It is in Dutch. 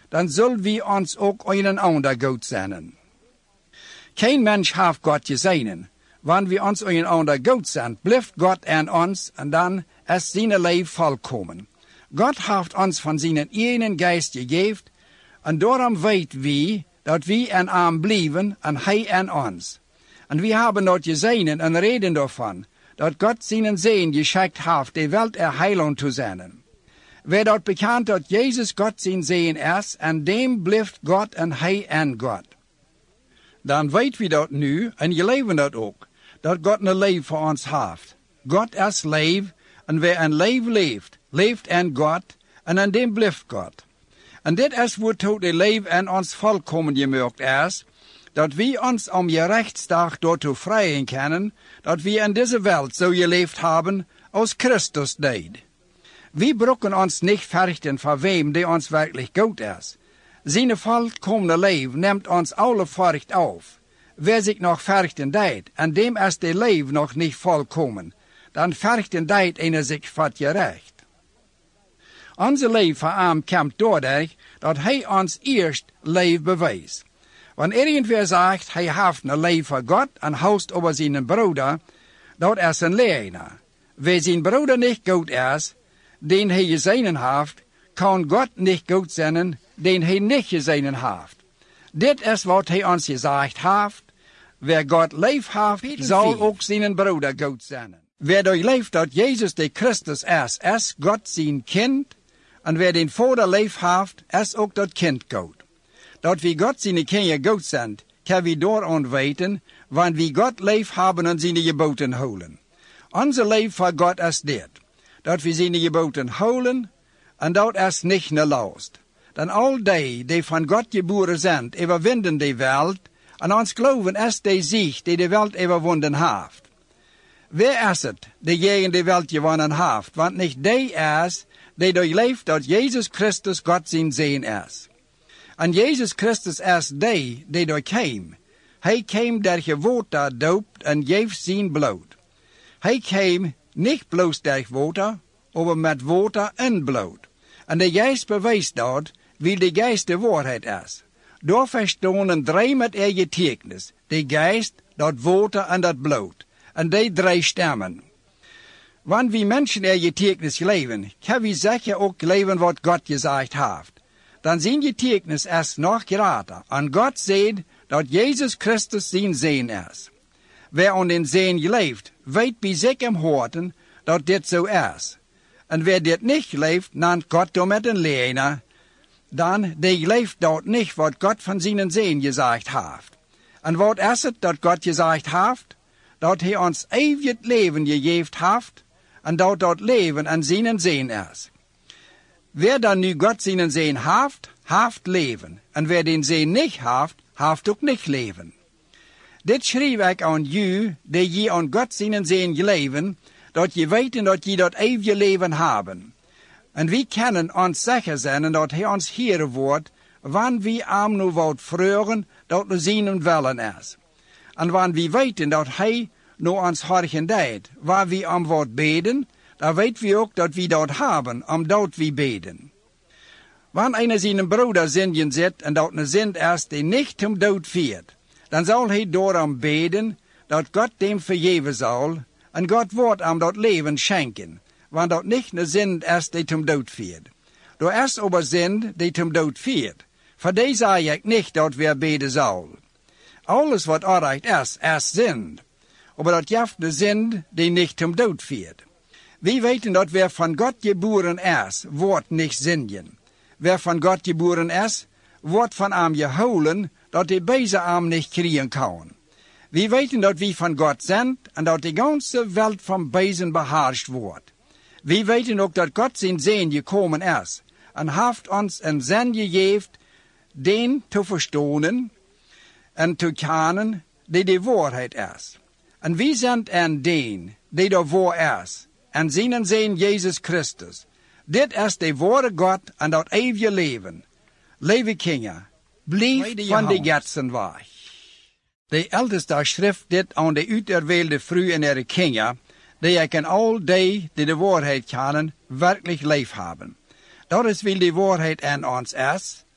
dan zullen we ons ook een ander goed zijn. Geen mens heeft God gezien. Wanneer we ons een ander goed zijn, blijft God aan ons en dan is zijn leven volkomen. God heeft ons van zijn ene geest gegeven en daarom weten we dat we aan hem blijven en hij aan ons. En we hebben dat gezien en reden daarvan, dat God zijn Zoon geschikt heeft de wereld heiland te zijn. Werd dat bekend dat Jezus God zijn Zoon is, en dem blijft God en hij aan God. Dan weten we dat nu, en geloven dat ook, dat God een leven voor ons heeft. God is leven, en wie een leven leeft, leeft aan God, en aan dem blijft God. En dit is waartoe de leven aan ons volkomen gemaakt is, dat we ons om je rechtsdag daartoe vrijen kunnen, dat we in deze wereld zo geleefd hebben, als Christus deed. We brokken ons niet verrichten van wem die ons werkelijk goed is. Zijn volkomene leven neemt ons alle furcht af. Wie zich nog verrichten deed, en dem is de leven nog niet volkomen, dan verrichten deed ene zich wat gerecht. Onze leven van hem komt doordat dat hij ons eerst leven bewijst. Wanneer irgendwer zegt, hij heeft een leven voor God en houdt over zijn broeder, dat is een leugenaar. Wie zijn broeder niet goed is, den hij gezien heeft, kan God niet goed zijn, den hij niet gezien heeft. Dit is wat hij ons gezegd heeft. Wie God lief heeft, zal ook zijn broeder goed zijn. Wie doorleeft dat Jezus de Christus is God zijn kind, en wie den Vader lief heeft, is ook dat kind goed. Dat we God zijn kinderen goed zijn, kan we daaraan weten, want we God lief hebben en zijn geboden houden. Onze lief voor God is dit, dat we zijn geboden houden, en dat is niet een last. Dan al die van God geboren zijn, overwinnen de wereld, en ons geloven is de zicht die de wereld overwonnen heeft. Wie is het, die de wereld gewonnen heeft? Want niet die is, die doorleeft dat Jezus Christus God zijn Zoon is. En Jezus Christus is die door kwam. Hij kwam door water doopt en geeft zijn bloed. Hij kwam niet bloos door water, maar met water en bloed. En de geest bewijst dat, wie de geest de waarheid is. Door verstaan drie met getuigenis, de geest, dat water en dat bloed. En die drie stemmen. Wanneer we mensen getuigenis leven, kan we zeker ook leven wat God gezegd heeft. Dan zijn getuigenis is nog groter. En God zegt dat Jezus Christus zijn Zoon is. Wie aan den Zoon leeft, weet bij zich im harten dat dit zo is. En wie dit niet leeft, dan God door met een leugenaar, dan die leeft dat niet wat God van zijn Zoon gezegd heeft. En wat is het dat God gezegd heeft? Dat hij ons eeuwig leven gegeven heeft, en dat leven aan zijn Zoon is. Wie dan nu God zijn Zoon heeft leven. En wie den Zoon niet heeft ook niet leven. Dit schrijf ik aan u, die je aan God zijn Zoon leven, dat je weten dat je dat eeuwige leven hebben. En we kunnen ons zeker zijn dat hij ons Heer wordt, wanneer we hem nu wat vragen, dat we zijn willen is. En wanneer we weten dat hij nu ons horchen deed, waar we hem wat beden, dan weten we ook dat we dat hebben, omdat we beden. Wanneer een zijn broeder zinden zit en dat een zind is die niet hem dood viert, dan zal hij door hem beden, dat God hem vergeven zal, en God wordt hem dat leven schenken, want dat niet een zind is die hem dood viert. Er is aber zind die hem dood viert. Voor die zei ik niet dat we beden zal. Alles wat onrecht is zind. Maar dat jeft de zind die niet hem dood viert. We weten dat wer van God geboren is, wordt niet zinden. Wer van God geboren is, wordt van hem gehouden, dat hij deze hem niet krijgen kan. We weten dat we van God zijn, en dat de ganze wereld van bezen beheerscht wordt. We weten ook dat God zijn Zoon gekomen is, en heeft ons een zin gegeven, den te verstaan en te kennen, die de waarheid is. En we zijn aan den, die de waar is, en zijn Zoon Jezus Christus. Dit is de ware God en dat eeuwige leven. Lieve kinderen, blijf van de getsen weg. De älteste schrift dit aan de uiterweelde vrouw en haar kinderen, die ik en al die de waarheid kennen, werkelijk lief hebben. Dat is wil de waarheid aan ons is,